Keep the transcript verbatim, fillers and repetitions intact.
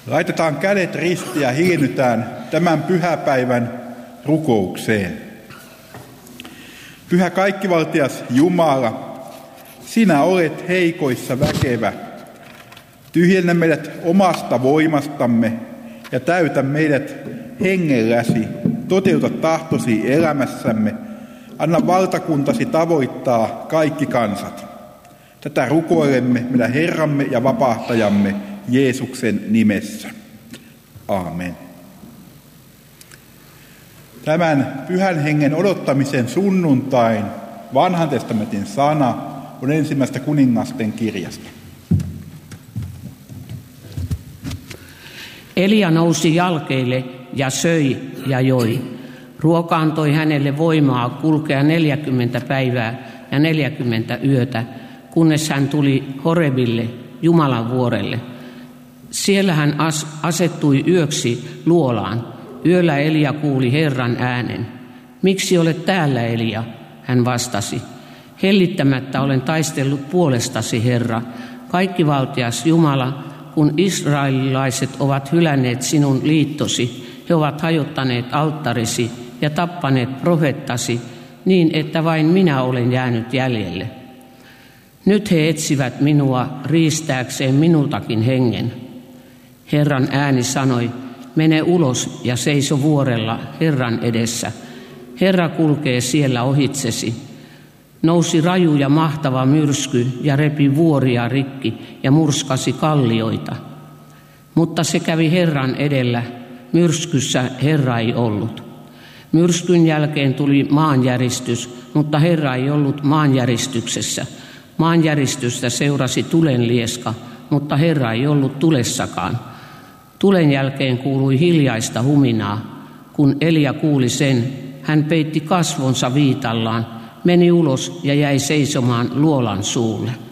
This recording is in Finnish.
Laitetaan kädet ristiin ja hiljennytään tämän pyhäpäivän rukoukseen. Pyhä kaikkivaltias Jumala, sinä olet heikoissa väkevä. Tyhjennä meidät omasta voimastamme ja täytä meidät hengelläsi. Toteuta tahtosi elämässämme. Anna valtakuntasi tavoittaa kaikki kansat. Tätä rukoilemme meidän Herramme ja vapahtajamme Jeesuksen nimessä. Aamen. Tämän pyhän hengen odottamisen sunnuntain vanhan testamentin sana on ensimmäistä kuningasten kirjasta. Elia nousi jalkeille ja söi ja joi. Ruoka antoi hänelle voimaa kulkea neljäkymmentä päivää ja neljäkymmentä yötä, kunnes hän tuli Horebille, Jumalan vuorelle. Siellä hän as- asettui yöksi luolaan. Yöllä Elia kuuli Herran äänen. Miksi olet täällä, Elia? Hän vastasi. Hellittämättä olen taistellut puolestasi, Herra, kaikkivaltias Jumala, kun israelilaiset ovat hylänneet sinun liittosi, he ovat hajottaneet alttarisi ja tappaneet profeettasi, niin että vain minä olen jäänyt jäljelle. Nyt he etsivät minua riistääkseen minultakin hengen. Herran ääni sanoi, mene ulos ja seiso vuorella Herran edessä. Herra kulkee siellä ohitsesi. Nousi raju ja mahtava myrsky ja repi vuoria rikki ja murskasi kallioita. Mutta se kävi Herran edellä, myrskyssä Herra ei ollut. Myrskyn jälkeen tuli maanjäristys, mutta Herra ei ollut maanjäristyksessä. Maanjäristystä seurasi tulenlieska, mutta Herra ei ollut tulessakaan. Tulen jälkeen kuului hiljaista huminaa. Kun Elia kuuli sen, hän peitti kasvonsa viitallaan, meni ulos ja jäi seisomaan luolan suulle.